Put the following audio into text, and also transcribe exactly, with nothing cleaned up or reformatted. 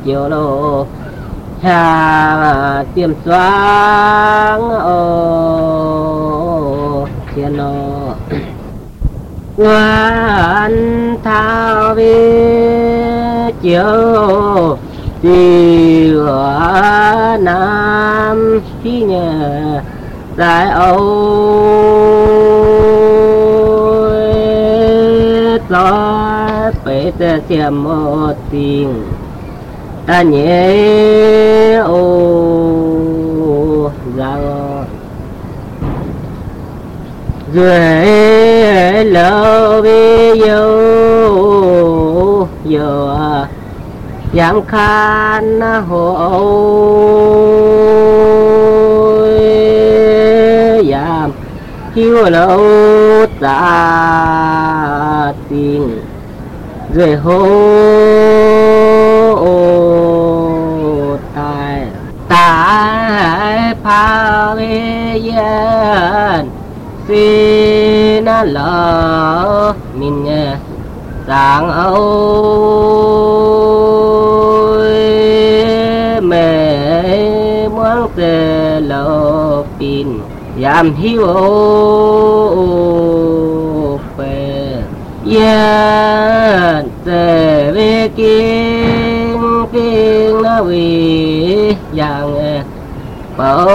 chiều lô hà tiêm xoáng ô thiên lô ngoan thao vi chiều chiều nam khi nhà dài âu lo phải ta xem một tiếng ta nhớ ô ra rồi lâu vì yêu yêu giang khan hồ giang chiều lâu ta tình rồi hô tai tai phá về yên xin lỡ mình sáng ôi mẹ muốn tê lỡ pin yam hiu phê yên tê về kinh kinh nó vì yang bảo